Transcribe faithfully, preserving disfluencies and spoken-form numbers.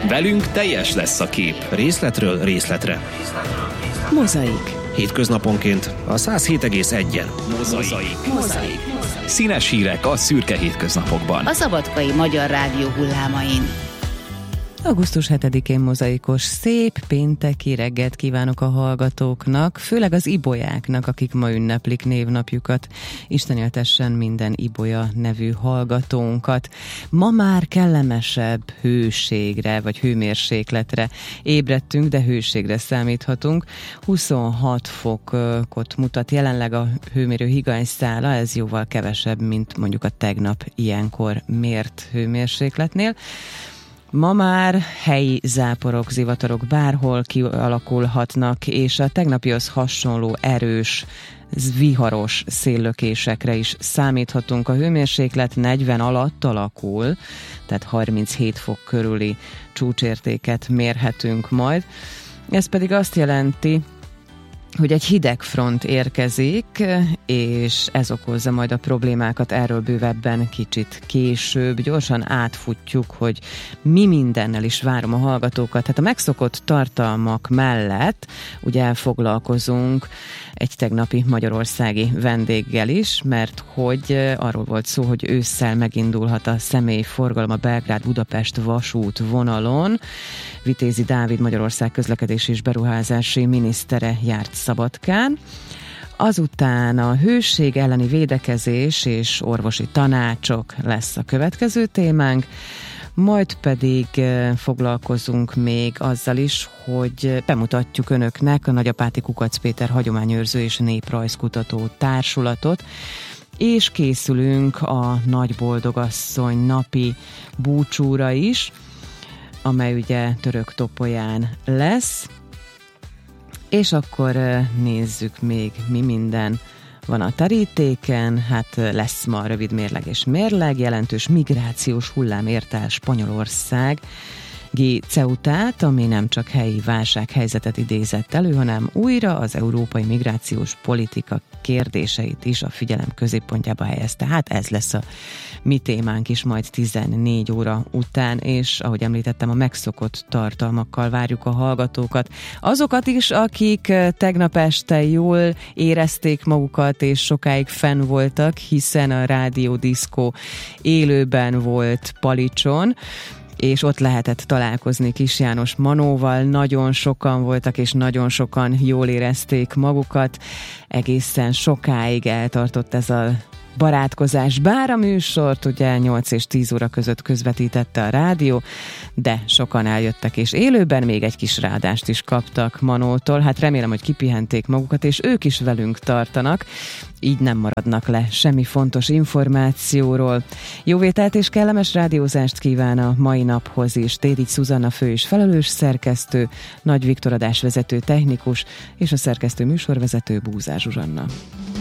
Velünk teljes lesz a kép. Részletről részletre. Mozaik. Hétköznaponként a száz hét egész egyen. Mozaik. Mozaik. Színes hírek a szürke hétköznapokban. A Szabadkai Magyar Rádió hullámain. augusztus hetedikén mozaikos, szép pénteki reggelt kívánok a hallgatóknak, főleg az ibolyáknak, akik ma ünneplik névnapjukat. Isten éltessen minden ibolya nevű hallgatónkat. Ma már kellemesebb hőségre, vagy hőmérsékletre ébredtünk, de hőségre számíthatunk. huszonhat fokot mutat jelenleg a hőmérő higanyszála, ez jóval kevesebb, mint mondjuk a tegnap ilyenkor mért hőmérsékletnél. Ma már helyi záporok, zivatarok bárhol kialakulhatnak, és a tegnapihoz hasonló erős, viharos széllökésekre is számíthatunk. A hőmérséklet negyven alatt alakul, tehát harminchét fok körüli csúcsértéket mérhetünk majd. Ez pedig azt jelenti, hogy egy hideg front érkezik, és ez okozza majd a problémákat, erről bővebben kicsit később. Gyorsan átfutjuk, hogy mi mindennel is várom a hallgatókat. Hát a megszokott tartalmak mellett ugye foglalkozunk egy tegnapi magyarországi vendéggel is, mert hogy arról volt szó, hogy ősszel megindulhat a személyforgalom a Belgrád-Budapest vasút vonalon. Vitézi Dávid Magyarország közlekedési és beruházási minisztere járt Szabadkán. Azután a hőség elleni védekezés és orvosi tanácsok lesz a következő témánk, majd pedig foglalkozunk még azzal is, hogy bemutatjuk önöknek a Nagyapáti Kukac Péter Hagyományőrző és Néprajzkutató Társulatot, és készülünk a Nagyboldogasszony napi búcsúra is, amely ugye Töröktopolyán lesz, és akkor nézzük még, mi minden van a terítéken. Hát lesz ma rövid mérleg és mérleg, jelentős migrációs hullám ért el Spanyolország Ceutát, ami nem csak helyi válsághelyzetet idézett elő, hanem újra az európai migrációs politika kérdéseit is a figyelem középpontjába helyezte. Hát ez lesz a mi témánk is majd tizennégy óra után, és ahogy említettem, a megszokott tartalmakkal várjuk a hallgatókat. Azokat is, akik tegnap este jól érezték magukat, és sokáig fenn voltak, hiszen a Rádió Diszkó élőben volt Palicson, és ott lehetett találkozni Kis János Manóval. Nagyon sokan voltak, és nagyon sokan jól érezték magukat. Egészen sokáig eltartott ez a barátkozás, bár a műsort ugye nyolc és tíz óra között közvetítette a rádió, de sokan eljöttek, és élőben még egy kis ráadást is kaptak Manótól. Hát remélem, hogy kipihenték magukat, és ők is velünk tartanak, így nem maradnak le semmi fontos információról. Jó vételt és kellemes rádiózást kíván a mai naphoz is Dédics Szuzanna fő és felelős szerkesztő, Nagy Viktor adásvezető technikus, és a szerkesztő műsorvezető Búzár Zsuzsanna.